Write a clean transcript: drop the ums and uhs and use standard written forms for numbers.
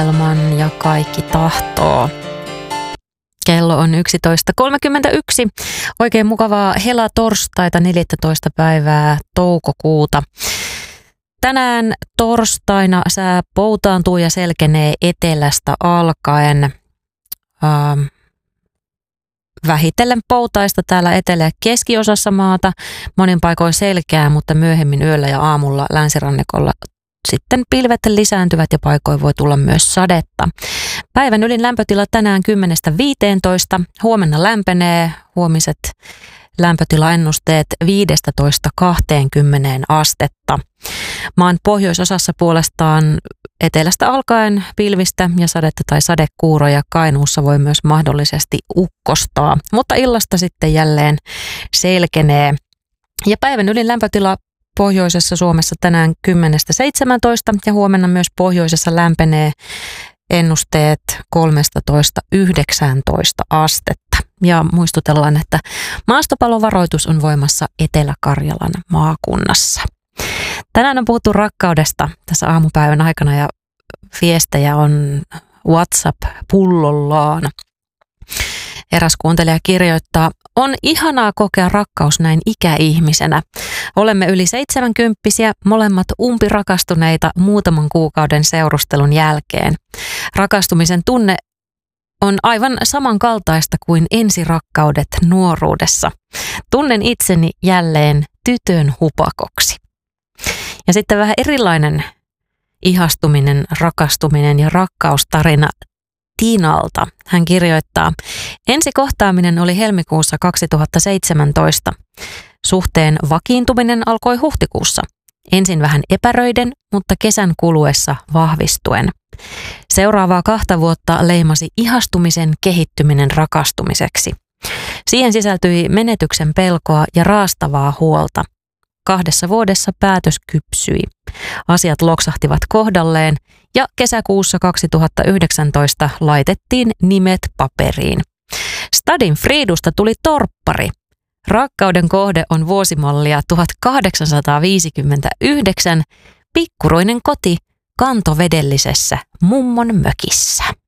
ja kaikki tahtoo. Kello on 11.31. Oikein mukavaa helatorstaita 14. päivää toukokuuta. Tänään torstaina sää poutaantuu ja selkenee etelästä alkaen. Vähitellen poutaista täällä etelä- ja keskiosassa maata. Monin paikoin selkeää, mutta myöhemmin yöllä ja aamulla länsirannikolla sitten pilvet lisääntyvät ja paikoin voi tulla myös sadetta. Päivän ylin lämpötila tänään 10-15. Huomenna lämpenee. Huomiset lämpötilaennusteet 15-20 astetta. Maan pohjoisosassa puolestaan etelästä alkaen pilvistä ja sadetta tai sadekuuroja. Kainuussa voi myös mahdollisesti ukkostaa, mutta illasta sitten jälleen selkenee. Ja päivän ylin lämpötila pohjoisessa Suomessa tänään 10-17 ja huomenna myös pohjoisessa lämpenee ennusteet 13-19 astetta. Ja muistutellaan, että maastopalovaroitus on voimassa Etelä-Karjalan maakunnassa. Tänään on puhuttu rakkaudesta tässä aamupäivän aikana ja viestejä on WhatsApp-pullollaan. Eräs kuuntelija kirjoittaa, on ihanaa kokea rakkaus näin ikäihmisenä. Olemme yli 70-vuotiaita, molemmat umpirakastuneita muutaman kuukauden seurustelun jälkeen. Rakastumisen tunne on aivan samankaltaista kuin ensirakkaudet nuoruudessa. Tunnen itseni jälleen tytön hupakoksi. Ja sitten vähän erilainen ihastuminen, rakastuminen ja rakkaustarina Tiinalta. Hän kirjoittaa, ensi kohtaaminen oli helmikuussa 2017. Suhteen vakiintuminen alkoi huhtikuussa. Ensin vähän epäröiden, mutta kesän kuluessa vahvistuen. Seuraavaa 2 vuotta leimasi ihastumisen kehittyminen rakastumiseksi. Siihen sisältyi menetyksen pelkoa ja raastavaa huolta. 2 vuodessa päätös kypsyi. Asiat loksahtivat kohdalleen ja kesäkuussa 2019 laitettiin nimet paperiin. Stadin Friidusta tuli torppari. Rakkauden kohde on vuosimallia 1859, pikkuroinen koti kantovedellisessä mummon mökissä.